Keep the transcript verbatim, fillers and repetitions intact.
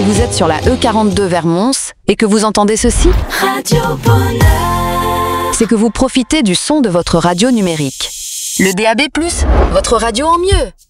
vous êtes sur la E quarante-deux vers Mons et que vous entendez ceci, Radio Bonheur. c'est que vous profitez du son de votre radio numérique. Le D A B plus, votre radio en mieux.